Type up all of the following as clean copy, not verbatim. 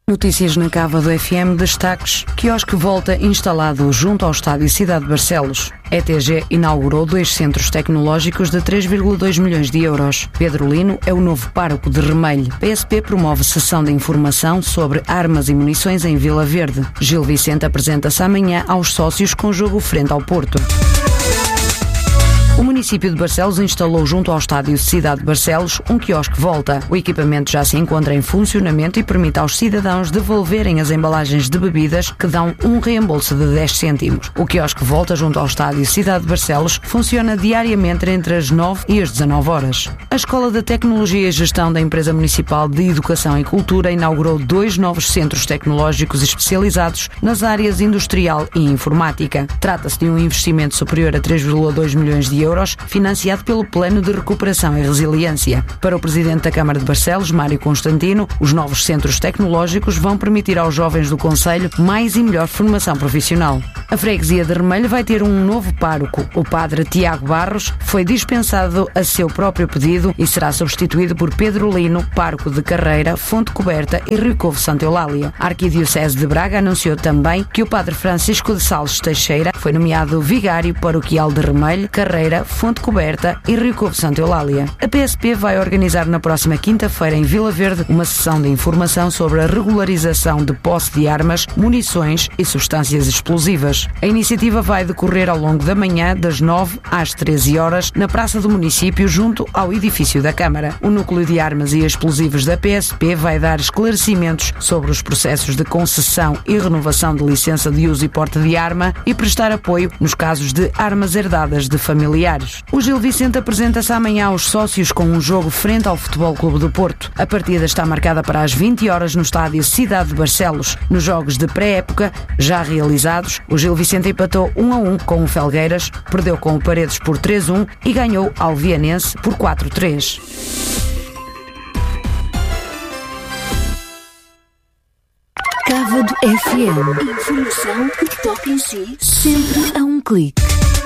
Notícias na Cava do FM, destaques: quiosque volta instalado junto ao estádio Cidade de Barcelos. ETG inaugurou 2 centros tecnológicos de 3,2 milhões de euros. Pedro Lino é o novo pároco de Remelho. PSP promove sessão de informação sobre armas e munições em Vila Verde. Gil Vicente apresenta-se amanhã aos sócios com jogo frente ao Porto. O município de Barcelos instalou junto ao estádio Cidade de Barcelos um quiosque volta. O equipamento já se encontra em funcionamento e permite aos cidadãos devolverem as embalagens de bebidas que dão um reembolso de 10 cêntimos. O quiosque volta junto ao estádio Cidade de Barcelos funciona diariamente entre as 9 e as 19 horas. A Escola de Tecnologia e Gestão da Empresa Municipal de Educação e Cultura inaugurou 2 novos centros tecnológicos especializados nas áreas industrial e informática. Trata-se de um investimento superior a 3,2 milhões de euros, financiado pelo Plano de Recuperação e Resiliência. Para o Presidente da Câmara de Barcelos, Mário Constantino, os novos centros tecnológicos vão permitir aos jovens do concelho mais e melhor formação profissional. A freguesia de Remelho vai ter um novo pároco. O padre Tiago Barros foi dispensado a seu próprio pedido e será substituído por Pedro Lino, pároco de Carreira, Fonte Coberta e Rio Covo Santa Eulália. A Arquidiocese de Braga anunciou também que o padre Francisco de Sales Teixeira foi nomeado vigário paroquial de Remelho, Carreira, Fonte Coberta e Rio Covo Santa Eulália. A PSP vai organizar na próxima quinta-feira em Vila Verde uma sessão de informação sobre a regularização de posse de armas, munições e substâncias explosivas. A iniciativa vai decorrer ao longo da manhã, das 9 às 13 horas, na Praça do Município, junto ao edifício da Câmara. O Núcleo de Armas e Explosivos da PSP vai dar esclarecimentos sobre os processos de concessão e renovação de licença de uso e porte de arma e prestar apoio nos casos de armas herdadas de familiares. O Gil Vicente apresenta-se amanhã aos sócios com um jogo frente ao Futebol Clube do Porto. A partida está marcada para as 20 horas no estádio Cidade de Barcelos. Nos jogos de pré-época já realizados, o Gil Vicente empatou 1-1 com o Felgueiras, perdeu com o Paredes por 3-1 e ganhou ao Vianense por 4-3. Cávado FM. Informação que toca em si, sempre a um clique.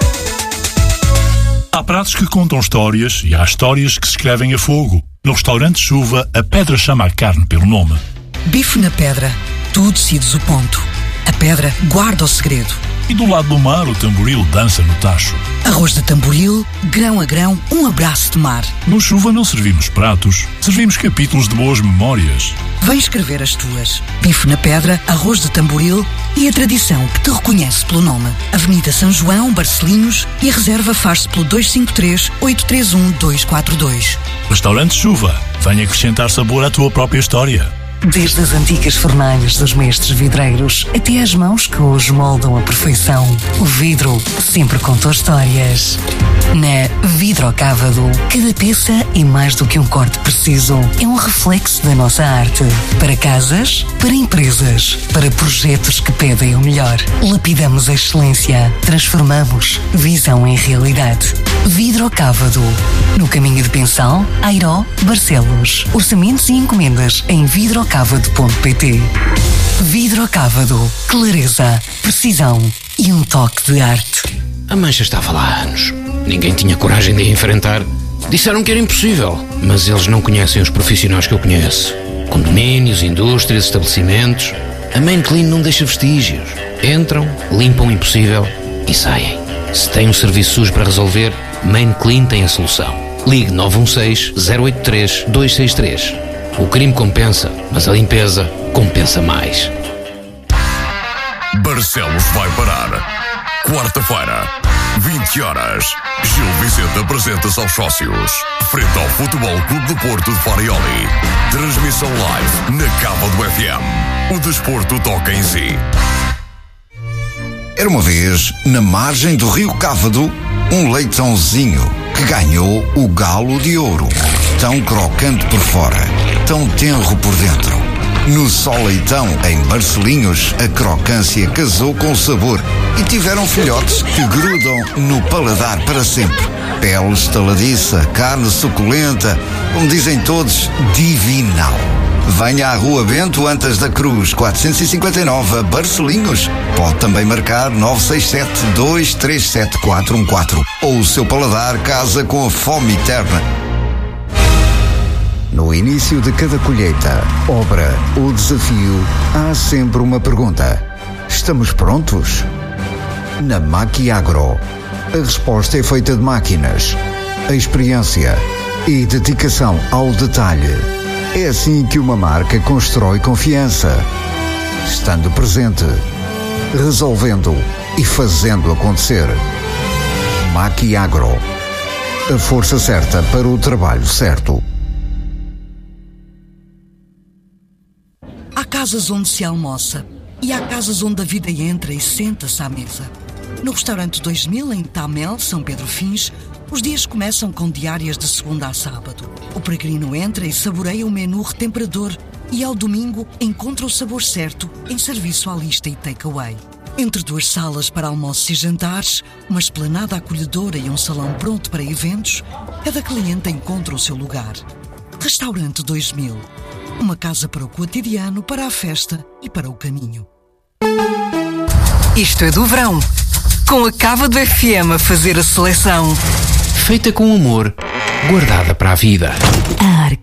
Há pratos que contam histórias e há histórias que se escrevem a fogo. No restaurante Chuva, a pedra chama a carne pelo nome. Bife na pedra. Tu decides o ponto. A pedra guarda o segredo. E do lado do mar, o tamboril dança no tacho. Arroz de tamboril, grão a grão, um abraço de mar. No Chuva não servimos pratos, servimos capítulos de boas memórias. Vem escrever as tuas. Bife na pedra, arroz de tamboril e a tradição que te reconhece pelo nome. Avenida São João, Barcelinhos, e a reserva faz-se pelo 253-831-242. Restaurante Chuva, vem acrescentar sabor à tua própria história. Desde as antigas fornalhas dos mestres vidreiros até às mãos que hoje moldam a perfeição, o vidro sempre contou histórias. Na Vidrocávado, cada peça é mais do que um corte preciso. É um reflexo da nossa arte. Para casas, para empresas, para projetos que pedem o melhor. Lapidamos a excelência. Transformamos visão em realidade. Vidrocávado. No caminho de Pensal, Airó, Barcelos. Orçamentos e encomendas em vidrocávado.pt. Vidrocávado. Clareza, precisão e um toque de arte. A mancha estava lá há anos. Ninguém tinha coragem de a enfrentar. Disseram que era impossível, mas eles não conhecem os profissionais que eu conheço. Condomínios, indústrias, estabelecimentos. A Main Clean não deixa vestígios. Entram, limpam o impossível e saem. Se tem um serviço sujo para resolver, Main Clean tem a solução. Ligue 916-083-263. O crime compensa, mas a limpeza compensa mais. Barcelos vai parar. Quarta-feira, 20 horas. Gil Vicente apresenta-se aos sócios. Frente ao Futebol Clube do Porto de Farioli. Transmissão live na Cava do FM. O desporto toca em si. Era uma vez, na margem do rio Cávado, um leitãozinho que ganhou o galo de ouro. Tão crocante por fora, tão tenro por dentro. No Só Leitão, em Barcelinhos, a crocância casou com o sabor e tiveram filhotes que grudam no paladar para sempre. Pele estaladiça, carne suculenta, como dizem todos, divinal. Venha à Rua Bento Antas da Cruz, 459, Barcelinhos. Pode também marcar 967-237-414. Ou o seu paladar casa com a fome eterna. No início de cada colheita, obra ou desafio, há sempre uma pergunta. Estamos prontos? Na Maquiagro, a resposta é feita de máquinas, experiência e dedicação ao detalhe. É assim que uma marca constrói confiança. Estando presente, resolvendo e fazendo acontecer. Maquiagro, a força certa para o trabalho certo. Há casas onde se almoça e há casas onde a vida entra e senta-se à mesa. No restaurante 2000, em Tamel, São Pedro Fins, os dias começam com diárias de segunda a sábado. O peregrino entra e saboreia o menu retemperador e ao domingo encontra o sabor certo em serviço à lista e takeaway. Entre duas salas para almoços e jantares, uma esplanada acolhedora e um salão pronto para eventos, cada cliente encontra o seu lugar. Restaurante 2000. Uma casa para o cotidiano, para a festa e para o caminho. Isto é do verão. Com a Cávado FM a fazer a seleção. Feita com amor, guardada para a vida. A